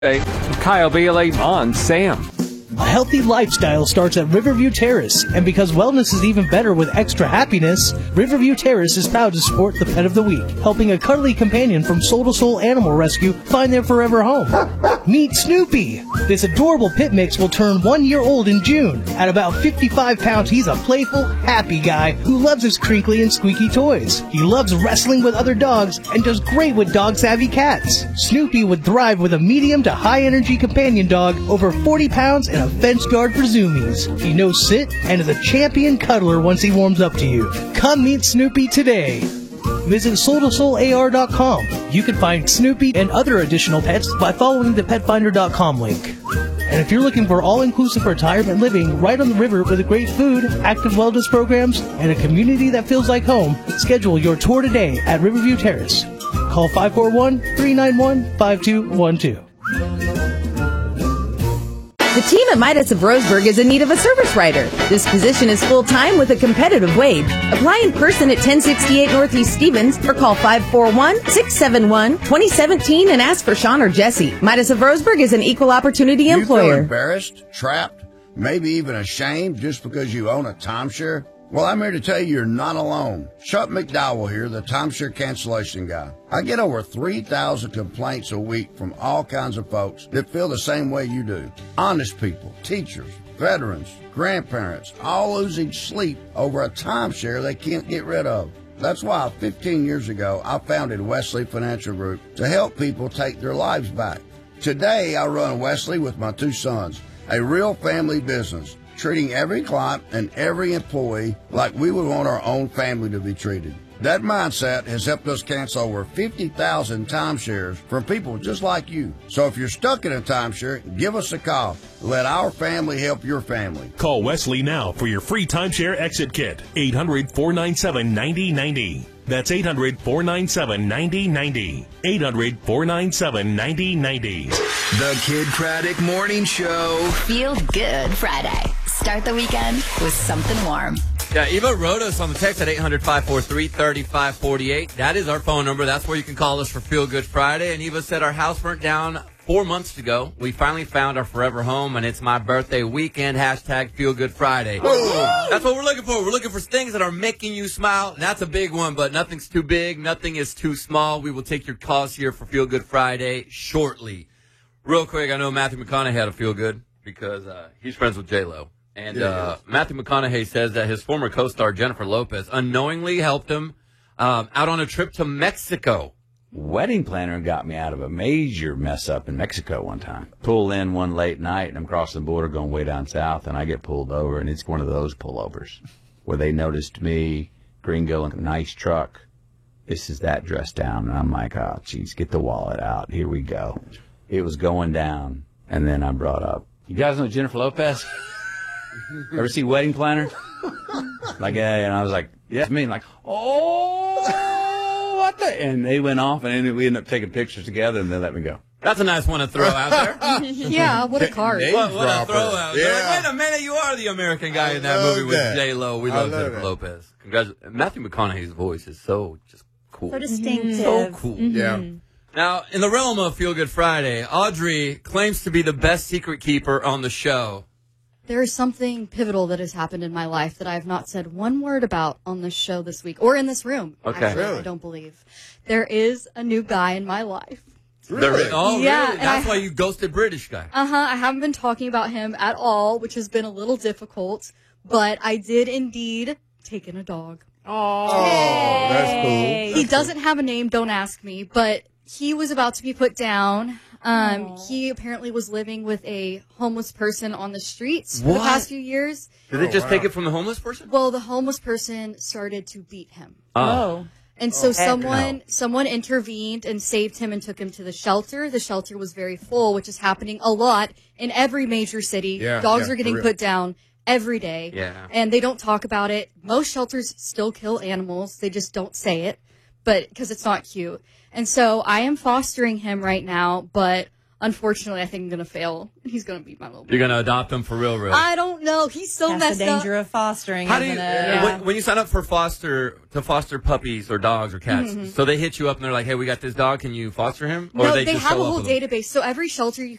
Hey, Kyle Bailey on Sam. A healthy lifestyle starts at Riverview Terrace, and because wellness is even better with extra happiness, Riverview Terrace is proud to support the Pet of the Week, helping a cuddly companion from Soul to Soul Animal Rescue find their forever home. Meet Snoopy! This adorable pit mix will turn 1 year old in June. At about 55 pounds, he's a playful, happy guy who loves his crinkly and squeaky toys. He loves wrestling with other dogs and does great with dog-savvy cats. Snoopy would thrive with a medium to high-energy companion dog, over 40 pounds, and a fenced guard for zoomies. He knows sit and is a champion cuddler once he warms up to you. Come meet Snoopy today. Visit soul2soular.com. You can find Snoopy and other additional pets by following the petfinder.com link. And if you're looking for all-inclusive retirement living right on the river with great food, active wellness programs, and a community that feels like home, schedule your tour today at Riverview Terrace. Call 541-391-5212. The team at Midas of Roseburg is in need of a service writer. This position is full-time with a competitive wage. Apply in person at 1068 Northeast Stevens or call 541-671-2017 and ask for Sean or Jesse. Midas of Roseburg is an equal opportunity employer. You feel embarrassed, trapped, maybe even ashamed just because you own a timeshare? Well, I'm here to tell you you're not alone. Chuck McDowell here, the timeshare cancellation guy. I get over 3,000 complaints a week from all kinds of folks that feel the same way you do. Honest people, teachers, veterans, grandparents, all losing sleep over a timeshare they can't get rid of. That's why 15 years ago, I founded Wesley Financial Group to help people take their lives back. Today, I run Wesley with my two sons, a real family business, treating every client and every employee like we would want our own family to be treated. That mindset has helped us cancel over 50,000 timeshares from people just like you. So if you're stuck in a timeshare, give us a call. Let our family help your family. Call Wesley now for your free timeshare exit kit. 800-497-9090. That's 800-497-9090. 800-497-9090. The Kid Craddock Morning Show. Feel Good Friday. Start the weekend with something warm. Yeah, Eva wrote us on the text at 800-543-3548. That is our phone number. That's where you can call us for Feel Good Friday. And Eva said our house burnt down 4 months ago. We finally found our forever home, and it's my birthday weekend. Hashtag Feel Good Friday. That's what we're looking for. We're looking for things that are making you smile. And that's a big one, but nothing's too big. Nothing is too small. We will take your calls here for Feel Good Friday shortly. Real quick, I know Matthew McConaughey had a feel good because he's friends with J-Lo. And Matthew McConaughey says that his former co-star Jennifer Lopez unknowingly helped him out on a trip to Mexico. Wedding planner got me out of a major mess up in Mexico one time. Pull in one late night, and I'm crossing the border going way down south, and I get pulled over, and it's one of those pullovers where they noticed me, gringo, in a nice truck. This is that dressed down, and I'm like, oh, geez, get the wallet out. Here we go. It was going down, and then I brought up, you guys know Jennifer Lopez? Ever see Wedding Planner? Like, and I was like, yeah, it's me. And like, oh, what the? And they went off, and then we ended up taking pictures together, and they let me go. That's a nice one to throw out there. Yeah, what a card. What a throw out. Yeah. Like, wait a minute, you are the American guy in that movie with J-Lo. We love Jennifer Lopez. Congratulations. Matthew McConaughey's voice is so just cool. So distinctive. So cool. Mm-hmm. Yeah. Now, in the realm of Feel Good Friday, Audrey claims to be the best secret keeper on the show. There is something pivotal that has happened in my life that I have not said one word about on this show this week, or in this room. Okay. Actually, I don't believe. There is a new guy in my life. Really? Oh, yeah, really? That's why you ghosted British guy. I haven't been talking about him at all, which has been a little difficult, but I did indeed take in a dog. Oh, that's cool. He doesn't have a name, don't ask me, but he was about to be put down. He apparently was living with a homeless person on the streets for the past few years. Did they just take it from the homeless person? Well, the homeless person started to beat him. Oh. And so someone intervened and saved him and took him to the shelter. The shelter was very full, which is happening a lot in every major city. Dogs are getting put down every day. Yeah. And they don't talk about it. Most shelters still kill animals. They just don't say it, but because it's not cute. And so I am fostering him right now, but unfortunately, I think I'm going to fail. He's going to be my little boy. You're going to adopt him for real? I don't know. He's so That's messed the danger up. of fostering, How do isn't you, it? when you sign up for foster puppies or dogs or cats, so they hit you up and they're like, hey, we got this dog. Can you foster him? Or No, they they just have show a up whole with them? database. So every shelter you